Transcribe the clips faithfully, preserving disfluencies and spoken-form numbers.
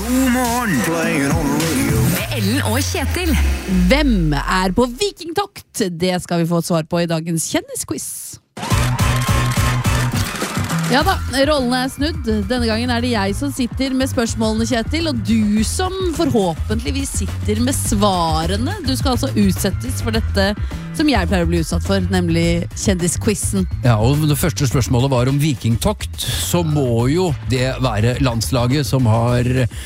God morgen, playing on the radio. Med Ellen og Kjetil. Hvem er på vikingtokt? Det skal vi få svar på i dagens kjendisquiz. Ja da, rollene er snudd. Denne gangen er det jeg som sitter med spørsmålene, Kjetil, og du som forhåpentligvis sitter med svarene. Du skal altså utsettes for dette som jeg pleier å bli utsatt for, nemlig kjendisquizen. Ja, og det første spørsmålet var om vikingtokt. Så må jo det være landslaget som har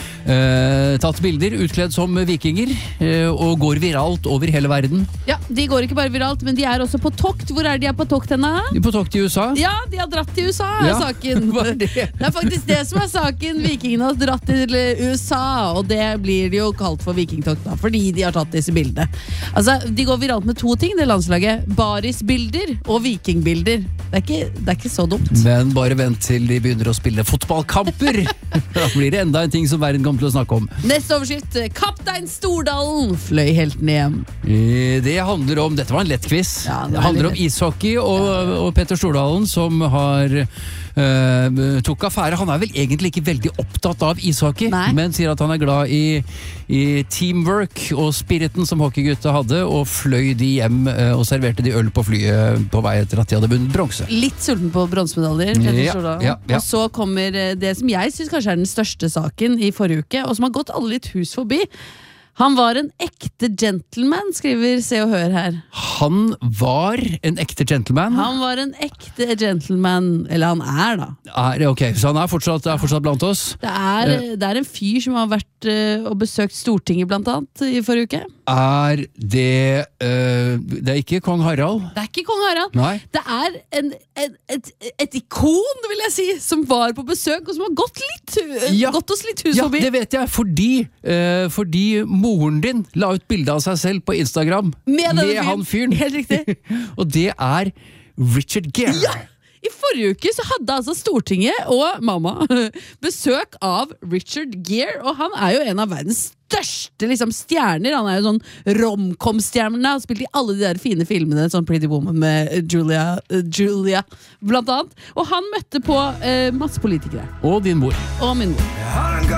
eh, tatt bilder utkledd som vikinger eh, og går viralt over hele verden. Ja, de går ikke bare viralt, men de er også på tokt. Hvor er de er på tokt henne? De er på tokt i U S A. Ja, de har dratt til U S A, er Ja, saken. hva er det? Det er faktisk det som er saken. Vikingene har dratt til U S A, og det blir de jo kalt for vikingtokt da, fordi de har tatt disse bildene. Altså, de går viralt med to ting, det landslaget. Barisbilder og vikingbilder. Det er ikke, det er ikke så dumt. Men bare vent til de begynner å spille fotballkamper. Da blir det enda en ting som verden kommer til å snakke om. Neste overskrift. Kaptein Stordalen fløy helten hjem. Eh, Det handler om, dette var en lett quiz. Ja, det det var handler om litt ishockey og, og Petter Stordalen som har eh, tok affære. Han er vel egentlig ikke veldig opptatt av ishockey, Nei. men sier at han er glad i, i teamwork og spiriten som hockeygutta hadde, og fløy de hjem eh, og serverte de øl på flyet på vei etter at de hadde vunnet bronse. Litt sulten på bronsemedaljer. Petter Ja, Stordalen. ja, ja. Og så kommer eh, det som jeg synes kanskje er den største saken i forrige uke, og som har gått alle litt hus forbi. Han var en ekte gentleman, skriver Se og Hør her. Han var en ekte gentleman. Han var en ekte gentleman, eller han er da. Er, ok, så han er fortsatt, er fortsatt blant oss. Det er, det er en fyr som har vært eh, og besøkt Stortinget blant annet i forrige uke. Er det eh, Det er ikke kong Harald? Det er ikke kong Harald. Nei. Det er en, en, et, et ikon, vil jeg si, som var på besøk, og som har gått litt, Ja. gått oss litt hus Ja, forbi. det vet jeg, fordi, eh, fordi moren din la ut bilde av seg selv på Instagram Med denne fyren. han fyren. Helt riktig. Og det er Richard Gere. Ja! I forrige uke så hadde altså Stortinget og mamma besøk av Richard Gere, og han er jo en av verdens største liksom, stjerner. Han er jo sånn rom-com-stjerne, har spilt i alle de der fine filmene, sånn Pretty Woman med Julia, uh, Julia blant annet. Og han møtte på uh, masse politikere. Og din mor. Og min mor. Han